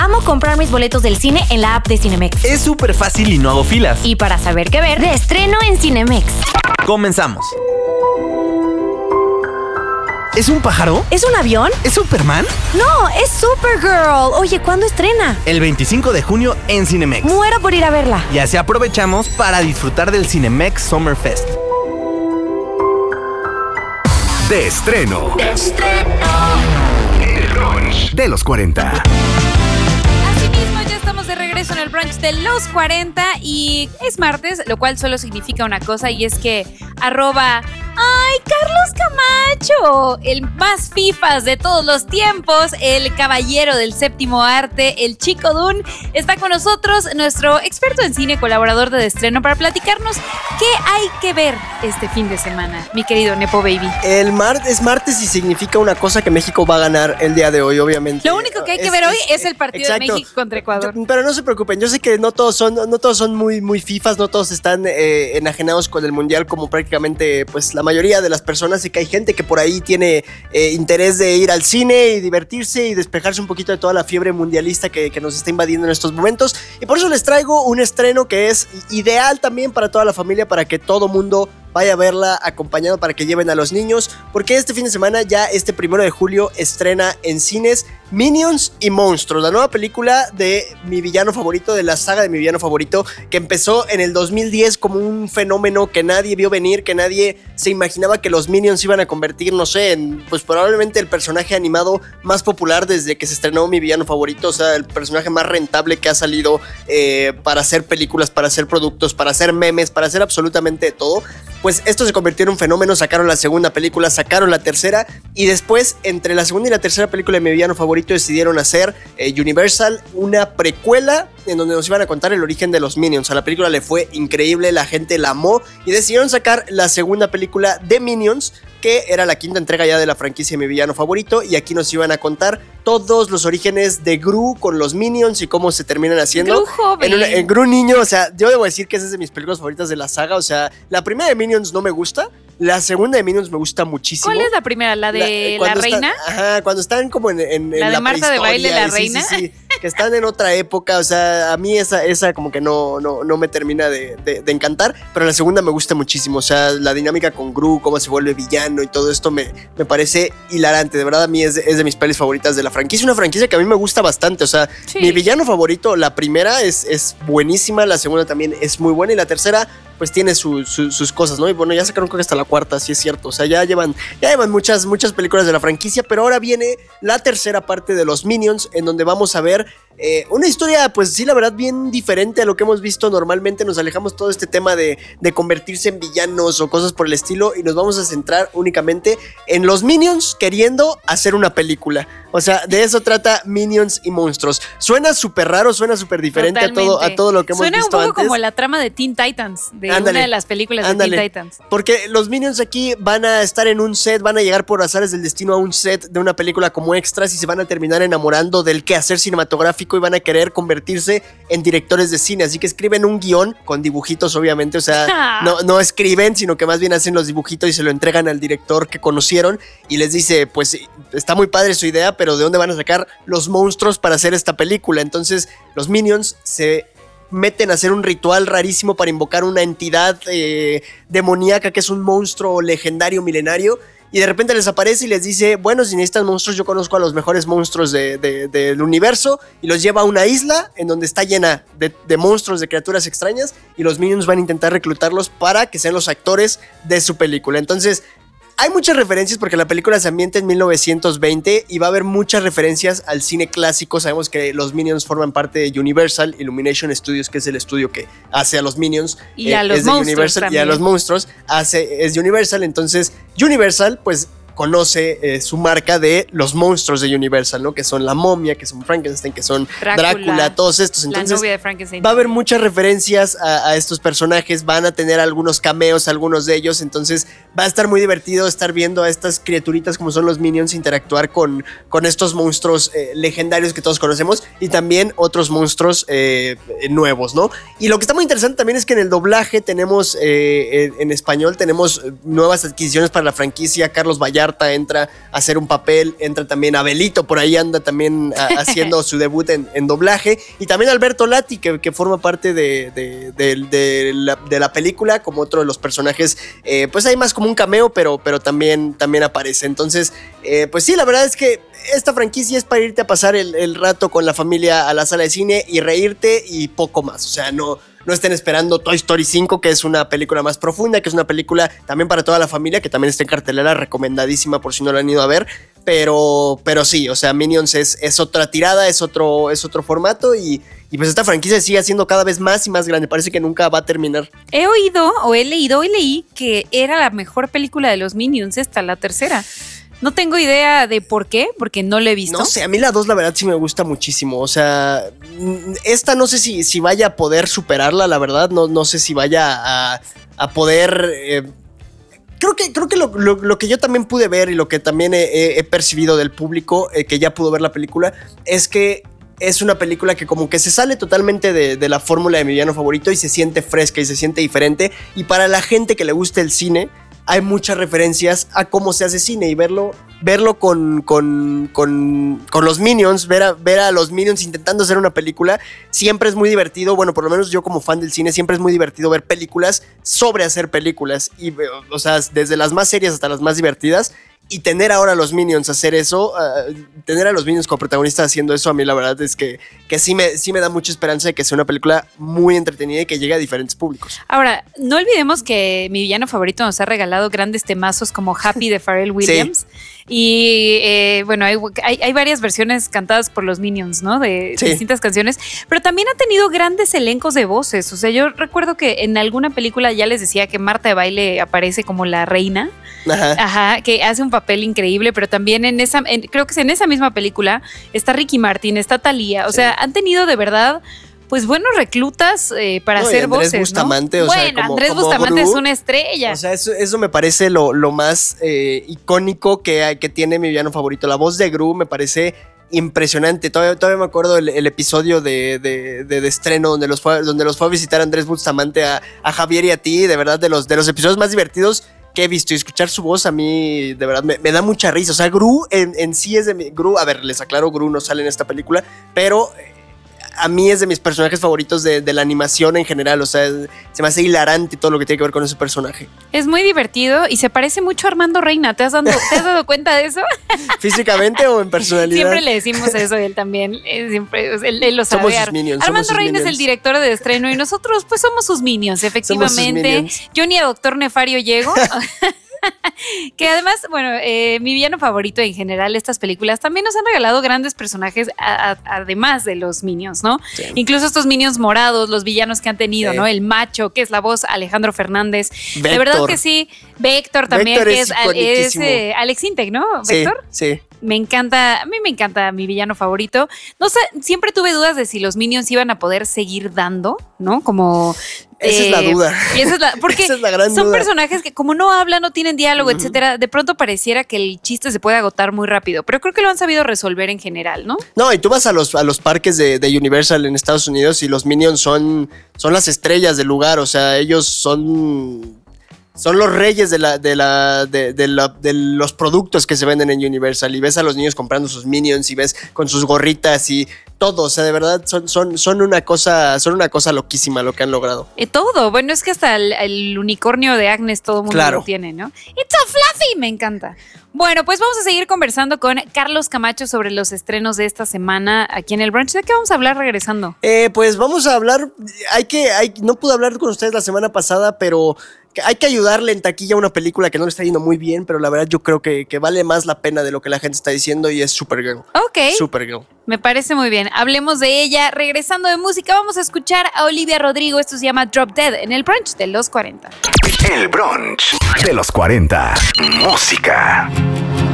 Amo comprar mis boletos del cine en la app de Cinemex. Es súper fácil y no hago filas. Y para saber qué ver, de estreno en Cinemex. Comenzamos. ¿Es un pájaro? ¿Es un avión? ¿Es Superman? No, es Supergirl. Oye, ¿cuándo estrena? El 25 de junio en Cinemex. Muero por ir a verla. Y así aprovechamos para disfrutar del Cinemex Summer Fest. De estreno. El brunch de los 40. Asimismo, ya estamos de regreso en el brunch de los 40 y es martes, lo cual solo significa una cosa y es que @ay, Carlos Camacho, el más fifas de todos los tiempos, el caballero del séptimo arte, el Chico Dune, está con nosotros, nuestro experto en cine, colaborador de estreno, para platicarnos qué hay que ver este fin de semana, mi querido Nepo Baby. Es martes y significa una cosa, que México va a ganar el día de hoy, obviamente. Lo único que hay que ver hoy es el partido exacto. de México contra Ecuador. Pero no se preocupen, yo sé que no todos son muy fifas, no todos están enajenados con el mundial como prácticamente pues la mayoría de las personas, y que hay gente que por ahí tiene interés de ir al cine y divertirse y despejarse un poquito de toda la fiebre mundialista que nos está invadiendo en estos momentos, y por eso les traigo un estreno que es ideal también para toda la familia, para que todo mundo vaya a verla acompañado, para que lleven a los niños, porque este fin de semana, ya este 1 de julio, estrena en cines Minions y Monstruos, la nueva película de mi villano favorito, de la saga de mi villano favorito, que empezó en el 2010 como un fenómeno que nadie vio venir, que nadie se imaginaba que los Minions iban a convertir, no sé, en pues probablemente el personaje animado más popular desde que se estrenó mi villano favorito, o sea, el personaje más rentable que ha salido para hacer películas, para hacer productos, para hacer memes, para hacer absolutamente todo. Pues esto se convirtió en un fenómeno, sacaron la segunda película, sacaron la tercera, y después, entre la segunda y la tercera película de mi villano favorito, decidieron hacer Universal una precuela en donde nos iban a contar el origen de los Minions. A la película le fue increíble, la gente la amó, y decidieron sacar la segunda película de Minions, que era la quinta entrega ya de la franquicia de mi villano favorito, y aquí nos iban a contar todos los orígenes de Gru con los Minions y cómo se terminan haciendo. Gru joven. En Gru niño, o sea, yo debo decir que esa es de mis películas favoritas de la saga, o sea, la primera de Minions no me gusta, la segunda de Minions me gusta muchísimo. ¿Cuál es la primera? ¿La de la reina? Ajá, cuando están como en la de Marta de Baile, la reina. Sí, que están en otra época, o sea, a mí esa como que no me termina de encantar, pero la segunda me gusta muchísimo, o sea, la dinámica con Gru, cómo se vuelve villano y todo esto me parece hilarante, de verdad a mí es de mis pelis favoritas de la franquicia, una franquicia que a mí me gusta bastante, o sea, sí. Mi villano favorito, la primera es buenísima, la segunda también es muy buena, y la tercera pues tiene sus cosas, ¿no? Y bueno, ya sacaron creo que hasta la cuarta, sí es cierto, o sea, ya llevan muchas películas de la franquicia, pero ahora viene la tercera parte de los Minions, en donde vamos a ver una historia, pues sí, la verdad, bien diferente a lo que hemos visto normalmente. Nos alejamos todo este tema de convertirse en villanos o cosas por el estilo, y nos vamos a centrar únicamente en los Minions queriendo hacer una película. O sea, de eso trata Minions y Monstruos. Suena súper raro, suena súper diferente a todo lo que hemos visto antes. Suena un poco como la trama de Teen Titans, de una de las películas de Teen Titans. Porque los Minions aquí van a estar en un set, van a llegar por azares del destino a un set de una película como extras, y se van a terminar enamorando del quehacer cinematográfico, y van a querer convertirse en directores de cine. Así que escriben un guión con dibujitos, obviamente, o sea, no escriben, sino que más bien hacen los dibujitos y se lo entregan al director que conocieron, y les dice, pues está muy padre su idea, pero ¿de dónde van a sacar los monstruos para hacer esta película? Entonces los Minions se meten a hacer un ritual rarísimo para invocar una entidad demoníaca que es un monstruo legendario milenario, y de repente les aparece y les dice, bueno, si necesitan monstruos, yo conozco a los mejores monstruos del universo, y los lleva a una isla en donde está llena de monstruos, de criaturas extrañas, y los Minions van a intentar reclutarlos para que sean los actores de su película. Entonces hay muchas referencias, porque la película se ambienta en 1920 y va a haber muchas referencias al cine clásico. Sabemos que los Minions forman parte de Universal, Illumination Studios, que es el estudio que hace a los Minions. Y a los monstruos Universal, también. Y a los monstruos es Universal. Entonces Universal pues conoce su marca de los monstruos de Universal, ¿no? Que son la momia, que son Frankenstein, que son Drácula, todos estos. Entonces, la novia de Frankenstein. Va a haber muchas referencias a estos personajes, van a tener algunos cameos, algunos de ellos, entonces va a estar muy divertido estar viendo a estas criaturitas como son los Minions interactuar con estos monstruos legendarios que todos conocemos, y también otros monstruos nuevos, ¿no? Y lo que está muy interesante también es que en el doblaje tenemos, en español, tenemos nuevas adquisiciones para la franquicia. Carlos Vallarta Vallarta entra a hacer un papel, entra también Abelito, por ahí anda también haciendo su debut en doblaje, y también Alberto Lati, que forma parte de la película como otro de los personajes, pues hay más como un cameo, pero también aparece. Entonces, pues sí, la verdad es que esta franquicia es para irte a pasar el rato con la familia a la sala de cine y reírte y poco más. O sea, no estén esperando Toy Story 5, que es una película más profunda, que es una película también para toda la familia, que también está en cartelera, recomendadísima por si no la han ido a ver. Pero sí, o sea, Minions es otra tirada, es otro formato y pues esta franquicia sigue siendo cada vez más y más grande. Parece que nunca va a terminar. He oído, o he leído, y leí que era la mejor película de los Minions, la tercera. No tengo idea de por qué, porque no la he visto. No sé, a mí la 2 la verdad sí me gusta muchísimo. O sea, esta no sé si vaya a poder superarla, la verdad. No sé si vaya a poder... Creo que lo que yo también pude ver y lo que también he percibido del público que ya pudo ver la película es que es una película que como que se sale totalmente de la fórmula de mi villano favorito y se siente fresca y se siente diferente. Y para la gente que le gusta el cine, hay muchas referencias a cómo se hace cine y verlo con los Minions, ver a los Minions intentando hacer una película, siempre es muy divertido. Bueno, por lo menos yo como fan del cine, siempre es muy divertido ver películas sobre hacer películas. Y, o sea, desde las más serias hasta las más divertidas. Y tener ahora a los Minions hacer eso, tener a los Minions como protagonistas haciendo eso, a mí la verdad es que sí me da mucha esperanza de que sea una película muy entretenida y que llegue a diferentes públicos. Ahora, no olvidemos que mi villano favorito nos ha regalado grandes temazos como Happy de Pharrell Williams. Sí. Y bueno, hay varias versiones cantadas por los Minions, ¿no? De distintas canciones, pero también ha tenido grandes elencos de voces. O sea, yo recuerdo que en alguna película ya les decía que Marta de Baile aparece como la reina. Ajá, que hace un papel increíble, pero también creo que en esa misma película está Ricky Martin, está Thalía. O sea, han tenido de verdad pues buenos reclutas para hacer Andrés voces, Bustamante, ¿no? O sea, bueno, como, Andrés como Bustamante Gru, es una estrella. O sea, eso me parece lo más icónico que tiene mi villano favorito. La voz de Gru me parece impresionante. Todavía me acuerdo el episodio de estreno donde los fue a visitar Andrés Bustamante a Javier y a ti. De verdad, de los episodios más divertidos que he visto, y escuchar su voz a mí de verdad me da mucha risa. O sea, Gru en sí es de mi... Gru, a ver, les aclaro, Gru no sale en esta película, pero a mí es de mis personajes favoritos de la animación en general. O sea, se me hace hilarante todo lo que tiene que ver con ese personaje. Es muy divertido y se parece mucho a Armando Reina. ¿Te has dado cuenta de eso? ¿Físicamente o en personalidad? Siempre le decimos eso, él también. Siempre, él lo sabe. Somos sus Minions. Armando Reina es el director de estreno y nosotros pues somos sus Minions, efectivamente. Somos sus Minions. Yo ni a Doctor Nefario llego. Que además, bueno, mi villano favorito en general, estas películas también nos han regalado grandes personajes además de los Minions, ¿no? Sí. Incluso estos Minions morados, los villanos que han tenido, ¿no? El macho, que es la voz Alejandro Fernández. Vector. De verdad que sí. Vector también, Vector que es Alex Intec, ¿no? Vector. Sí. Me encanta, a mí me encanta mi villano favorito. No sé, siempre tuve dudas de si los Minions iban a poder seguir dando, ¿no? Como... Esa es la duda. Porque esa es la gran son duda. Personajes que como no hablan, no tienen diálogo, etcétera, de pronto pareciera que el chiste se puede agotar muy rápido, pero creo que lo han sabido resolver en general, ¿no? No, y tú vas a los parques de Universal en Estados Unidos y los Minions son las estrellas del lugar. O sea, ellos son los reyes de los productos que se venden en Universal, y ves a los niños comprando sus Minions y ves con sus gorritas y todo. O sea, de verdad son una cosa loquísima lo que han logrado. Todo. Bueno, es que hasta el unicornio de Agnes todo el mundo lo tiene, ¿no? It's so fluffy, me encanta. Bueno, pues vamos a seguir conversando con Carlos Camacho sobre los estrenos de esta semana aquí en el Brunch. ¿De qué vamos a hablar regresando? Pues vamos a hablar, no pude hablar con ustedes la semana pasada, pero hay que ayudarle en taquilla a una película que no le está yendo muy bien, pero la verdad yo creo que vale más la pena de lo que la gente está diciendo, y es Supergirl. Ok. Supergirl. Me parece muy bien. Hablemos de ella. Regresando de música, vamos a escuchar a Olivia Rodrigo. Esto se llama Drop Dead en el Brunch de los 40. El Brunch de los 40. Música.